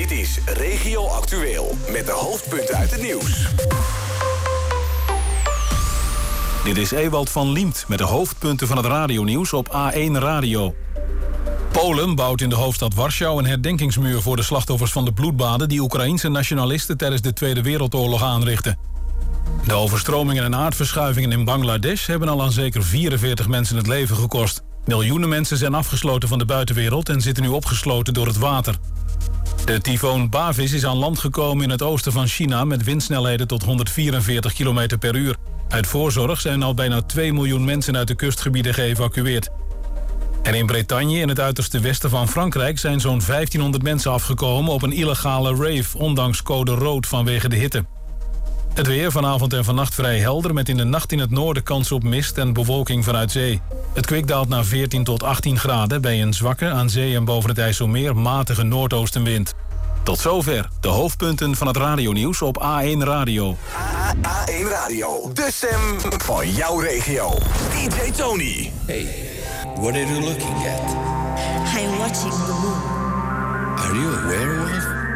Dit is Regio Actueel met de hoofdpunten uit het nieuws. Dit is Ewald van Liemt met de hoofdpunten van het radionieuws op A1 Radio. Polen bouwt in de hoofdstad Warschau een herdenkingsmuur voor de slachtoffers van de bloedbaden die Oekraïense nationalisten tijdens de Tweede Wereldoorlog aanrichtten. De overstromingen en aardverschuivingen in Bangladesh hebben al aan zeker 44 mensen het leven gekost. Miljoenen mensen zijn afgesloten van de buitenwereld en zitten nu opgesloten door het water. De tyfoon Bavis is aan land gekomen in het oosten van China met windsnelheden tot 144 km per uur. Uit voorzorg zijn al bijna 2 miljoen mensen uit de kustgebieden geëvacueerd. En in Bretagne, in het uiterste westen van Frankrijk, zijn zo'n 1500 mensen afgekomen op een illegale rave, ondanks code rood vanwege de hitte. Het weer vanavond en vannacht vrij helder, met in de nacht in het noorden kans op mist en bewolking vanuit zee. Het kwik daalt naar 14 tot 18 graden bij een zwakke, aan zee en boven het IJsselmeer matige noordoostenwind. Tot zover de hoofdpunten van het radionieuws op A1 Radio. A1 Radio, de stem van jouw regio. DJ Tony. Hey, what are you looking at? I'm watching the moon. Are you a werewolf?